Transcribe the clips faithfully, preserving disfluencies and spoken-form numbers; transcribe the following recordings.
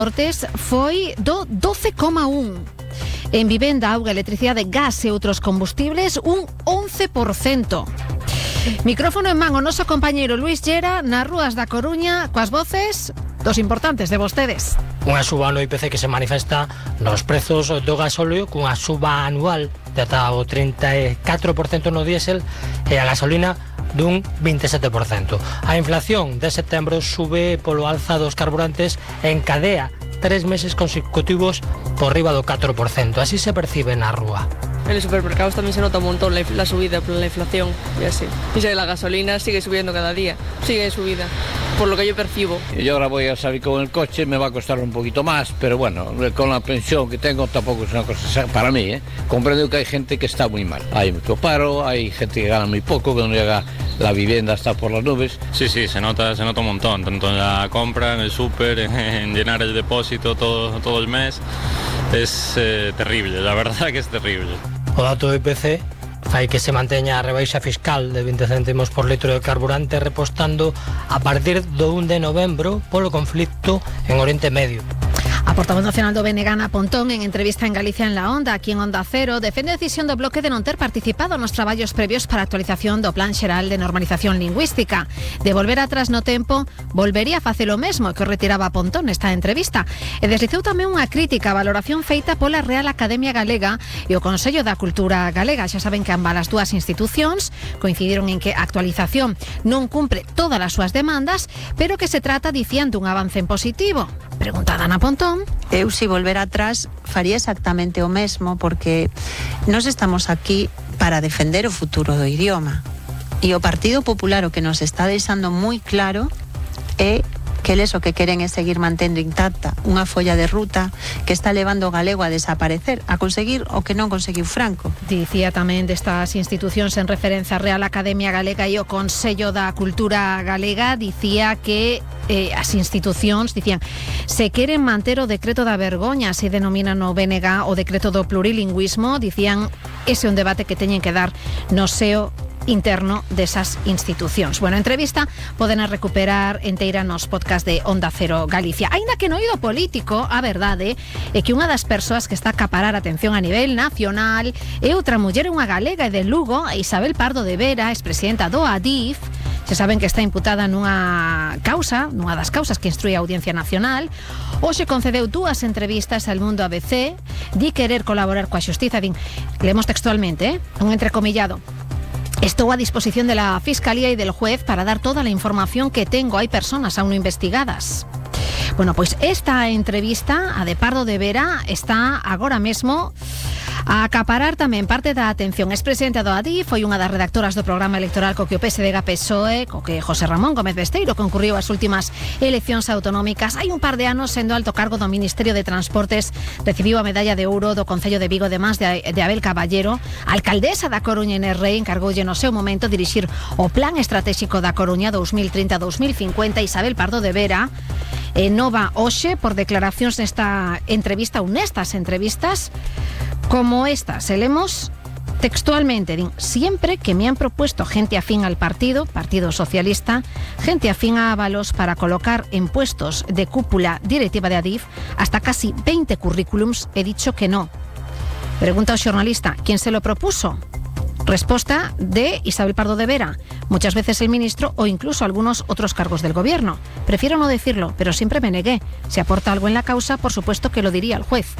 Cortes foi do doce coma un. En vivenda, auga, electricidade, gas e outros combustibles, un once por cento. Micrófono en man o noso compañeiro Luís Llera nas rúas da Coruña coas voces dos importantes de vostedes. Unha suba no I P C que se manifesta nos prezos do gasóleo cunha suba anual de ata o trinta e catro por cento no diésel e a gasolina dun vinte e sete por cento. A inflación de setembro sube polo alza dos carburantes e encadea tres meses consecutivos por riba do catro por cento. Así se percibe na rúa. En los supermercados también se nota un montón la, la subida por la inflación y así. Y la gasolina sigue subiendo cada día, sigue subida, por lo que yo percibo. Yo ahora voy a salir con el coche, me va a costar un poquito más, pero bueno, con la pensión que tengo tampoco es una cosa para mí, ¿eh? Comprendo que hay gente que está muy mal. Hay mucho paro, hay gente que gana muy poco, que no llega, la vivienda está por las nubes. Sí, sí, se nota, se nota un montón, tanto en la compra, en el súper, en, en llenar el depósito todo, todo el mes. Es eh, terrible, la verdad que es terrible. O dato do I P C fai que se manteña a rebaixa fiscal de vinte céntimos por litro de carburante repostando a partir do un de novembro polo conflito en Oriente Medio. A portavoz nacional do B N G, Ana Pontón, en entrevista en Galicia en la Onda, aquí en Onda Cero, defende a decisión do Bloque de non ter participado nos traballos previos para a actualización do Plan Xeral de Normalización Lingüística. De volver atrás no tempo, volvería a facer o mesmo que o retiraba Pontón nesta entrevista. E deslizou tamén unha crítica á valoración feita pola Real Academia Galega e o Consello da Cultura Galega. Xa saben que ambas as dúas institucións coincidiron en que a actualización non cumpre todas as súas demandas, pero que se trata, dicían, dun avance en positivo. Preguntada Ana Pontón. Eu, se volver atrás, faría exactamente o mesmo, porque nós estamos aquí para defender o futuro do idioma. E o Partido Popular o que nos está deixando moi claro é que eles o que queren é seguir mantendo intacta unha folla de ruta que está levando o galego a desaparecer, a conseguir o que non conseguiu Franco. Dicía tamén destas institucións en referencia á Real Academia Galega e o Consello da Cultura Galega, dicía que eh, as institucións, dicían, se queren manter o decreto da vergoña, se denomina no B N G o decreto do plurilingüismo, dicían, ese é un debate que teñen que dar no seo interno desas institucións. Bueno, a entrevista poden recuperar enteira nos podcast de Onda Cero Galicia. Aínda que no eido político, a verdade é que unha das persoas que está a acaparar atención a nivel nacional é outra muller, unha galega e de Lugo, Isabel Pardo de Vera, expresidenta do A D I F. Se saben que está imputada nunha causa, nunha das causas que instrui a Audiencia Nacional. Hoxe concedeu dúas entrevistas al Mundo A B C, di querer colaborar coa xustiza, din, leemos textualmente, eh, un entrecomillado. Estou a disposición de la Fiscalía y del juez para dar toda la información que tengo. Hay personas aún no investigadas. Bueno, pois esta entrevista, a de Pardo de Vera, está agora mesmo a acaparar tamén parte da atención. Es presidenta do A D I F, foi unha das redactoras do programa electoral co que o P S D G P S O E, co que José Ramón Gómez Besteiro concurriu ás últimas eleccións autonómicas. Hai un par de anos sendo alto cargo do Ministerio de Transportes, recibiu a medalla de ouro do Concello de Vigo, de Mans de, de Abel Caballero. A alcaldesa da Coruña, Inés Rei, encargoulle no seu momento dirixir o Plan Estratégico da Coruña dous mil trinta a dous mil cincuenta. Isabel Pardo de Vera e nova hoxe por declaracións nesta entrevista ou nestas entrevistas como esta. Se lemos textualmente, din, siempre que me han propuesto gente afín al partido, Partido Socialista, gente afín a Ábalos para colocar en puestos de cúpula directiva de A D I F, hasta casi veinte currículums, he dicho que no. Pregunta o xornalista, ¿quién se lo propuso? Respuesta de Isabel Pardo de Vera, muchas veces el ministro o incluso algunos otros cargos del gobierno. Prefiero no decirlo, pero siempre me negué. Si aporta algo en la causa, por supuesto que lo diría el juez.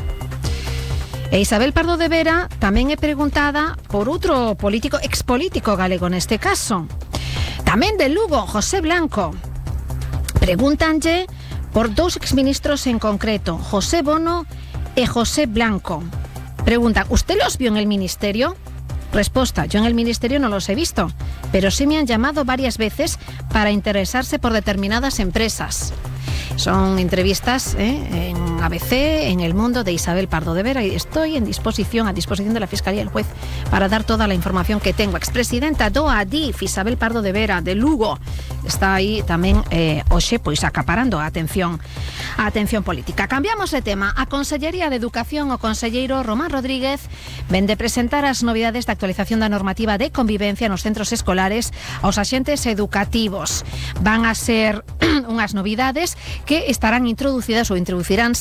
E Isabel Pardo de Vera tamén é preguntada por outro político, expolítico galego neste caso. Tamén de Lugo, José Blanco. Pregúntanlle por dous exministros en concreto, José Bono e José Blanco. Preguntan, ¿usted los vio en el ministerio? Respuesta, yo en el ministerio no los he visto, pero sí me han llamado varias veces para interesarse por determinadas empresas. Son entrevistas, ¿eh? en A B C, en El Mundo, de Isabel Pardo de Vera, y estoy en disposición, a disposición de la Fiscalía y el juez para dar toda la información que tengo. Expresidenta do Adif, Isabel Pardo de Vera, de Lugo, está aí tamén eh, hoxe, pois acaparando a atención a atención política. Cambiamos de tema. A Consellería de Educación, o conselleiro Román Rodríguez, ven de presentar as novidades da actualización da normativa de convivencia nos centros escolares aos axentes educativos. Van a ser unhas novidades que estarán introducidas ou introducirán